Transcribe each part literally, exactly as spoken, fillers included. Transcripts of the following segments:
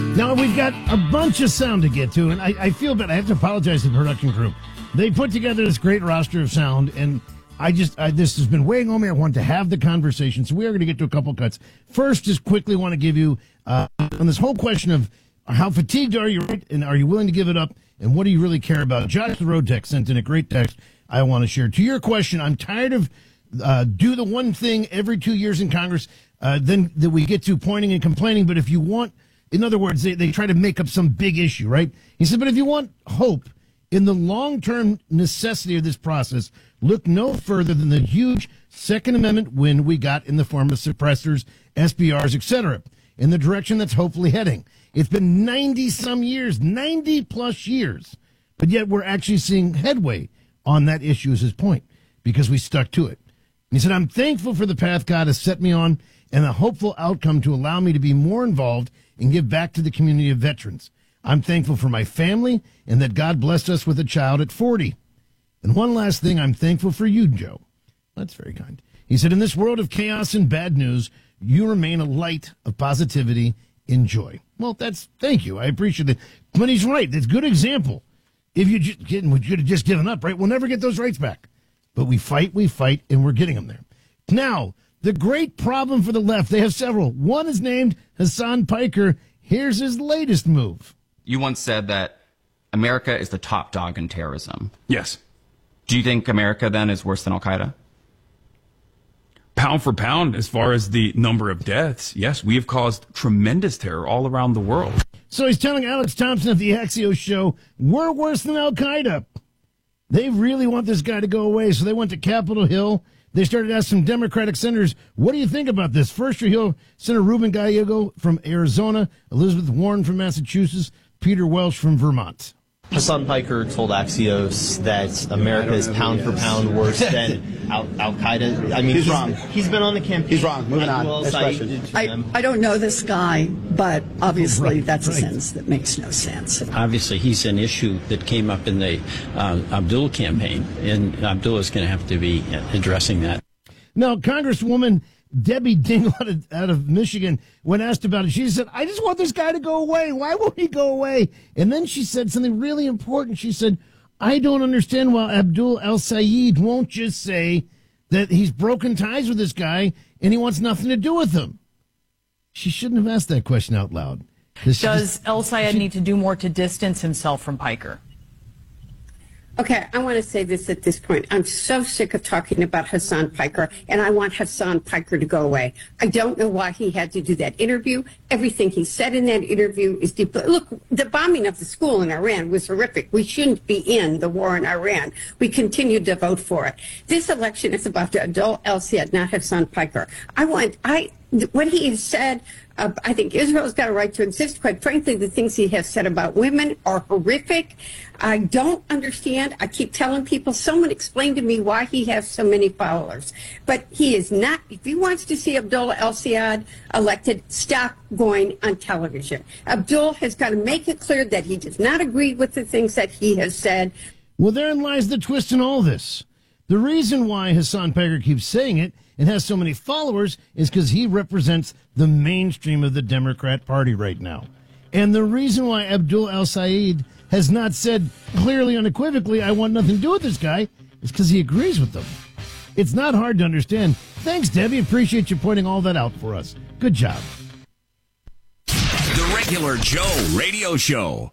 Now, we've got a bunch of sound to get to, and I, I feel bad. I have to apologize to the production crew. They put together this great roster of sound, and I just, I, this has been weighing on me. I want to have the conversation, so we are going to get to a couple cuts. First, just quickly want to give you, uh, on this whole question of how fatigued are you, right, and are you willing to give it up, and what do you really care about? Josh the Road Tech sent in a great text I want to share. To your question, I'm tired of uh, do the one thing every two years in Congress, uh, then that we get to pointing and complaining, but if you want, in other words, they, they try to make up some big issue, right? He said, but if you want hope in the long-term necessity of this process, look no further than the huge Second Amendment win we got in the form of suppressors, S B Rs, et cetera, in the direction that's hopefully heading. It's been ninety-some years, ninety-plus years, but yet we're actually seeing headway on that issue is his point, because we stuck to it. And he said, I'm thankful for the path God has set me on and a hopeful outcome to allow me to be more involved and give back to the community of veterans. I'm thankful for my family and that God blessed us with a child at forty. And one last thing, I'm thankful for you, Joe. That's very kind. He said, in this world of chaos and bad news, you remain a light of positivity and joy. Well, that's, thank you. I appreciate it. But he's right. That's a good example. If you just, we could have just given up, right? We'll never get those rights back. But we fight, we fight, and we're getting them there. Now, the great problem for the left, they have several. One is named Hasan Piker. Here's his latest move. You once said that America is the top dog in terrorism. Yes. Do you think America, then, is worse than Al-Qaeda? Pound for pound, as far as the number of deaths, yes, we have caused tremendous terror all around the world. So he's telling Alex Thompson of the Axios show, we're worse than Al-Qaeda. They really want this guy to go away, so they went to Capitol Hill. They started asking Democratic senators, what do you think about this? First, you hear Senator Ruben Gallego from Arizona, Elizabeth Warren from Massachusetts, Peter Welch from Vermont. Hasan Piker told Axios that America is pound for pound worse than Al- Al-Qaeda. I mean, he's, he's wrong. He's been on the campaign. He's wrong. Moving on. Well, Next question. I, I don't know this guy, but obviously right, that's right. a sentence that makes no sense. Obviously, he's an issue that came up in the uh, Abdul campaign, and Abdul is going to have to be addressing that. Now, Congresswoman Debbie Dingell out of, out of Michigan, when asked about it, she said, I just want this guy to go away. Why won't he go away? And then she said something really important. She said, I don't understand why Abdul El-Sayed won't just say that he's broken ties with this guy and he wants nothing to do with him. She shouldn't have asked that question out loud. Does just, El-Sayed need to do more to distance himself from Piker? Okay, I want to say this at this point. I'm so sick of talking about Hasan Piker, and I want Hasan Piker to go away. I don't know why he had to do that interview. Everything he said in that interview is deep. Look, the bombing of the school in Iran was horrific. We shouldn't be in the war in Iran. We continue to vote for it. This election is about Abdul El-Sayed, not Hasan Piker. I want, I, what he has said, Uh, I think Israel's got a right to exist. Quite frankly, the things he has said about women are horrific. I don't understand. I keep telling people, someone explain to me why he has so many followers. But he is not, if he wants to see Abdul El-Sayed elected, stop going on television. Abdul has got to make it clear that he does not agree with the things that he has said. Well, therein lies the twist in all this. The reason why Hasan Piker keeps saying it and has so many followers is because he represents the mainstream of the Democrat Party right now. And the reason why Abdul El-Sayed has not said clearly, unequivocally, I want nothing to do with this guy, is because he agrees with them. It's not hard to understand. Thanks, Debbie. Appreciate you pointing all that out for us. Good job. The Regular Joe Radio Show.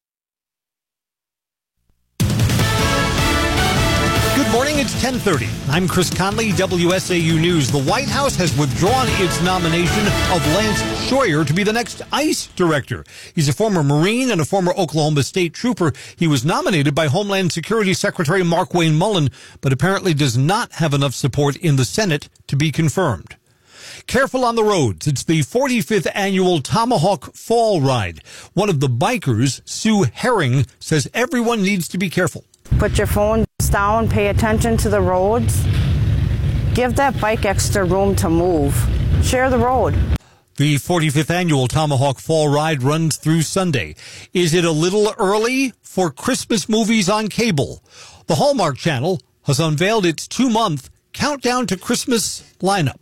Good morning, it's ten thirty. I'm Chris Conley, W S A U News. The White House has withdrawn its nomination of Lance Schroyer to be the next ICE director. He's a former Marine and a former Oklahoma State trooper. He was nominated by Homeland Security Secretary Markwayne Mullin, but apparently does not have enough support in the Senate to be confirmed. Careful on the roads. It's the forty-fifth annual Tomahawk Fall Ride. One of the bikers, Sue Herring, says everyone needs to be careful. Put your phone down, pay attention to the roads. Give that bike extra room to move. Share the road. The forty-fifth annual Tomahawk Fall Ride runs through Sunday. Is it a little early for Christmas movies on cable? The Hallmark Channel has unveiled its two-month Countdown to Christmas lineup.